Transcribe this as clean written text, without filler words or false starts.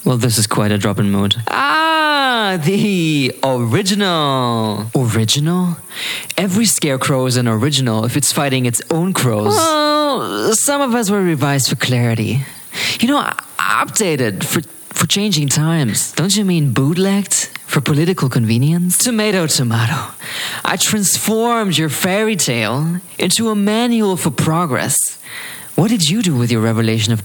Well, this is quite a drop in mood. Ah, the original. Original? Every scarecrow is an original if it's fighting its own crows. Well, some of us were revised for clarity. Updated for changing times. Don't you mean bootlegged? For political convenience? Tomato, tomato. I transformed your fairy tale into a manual for progress. What did you do with your revelation of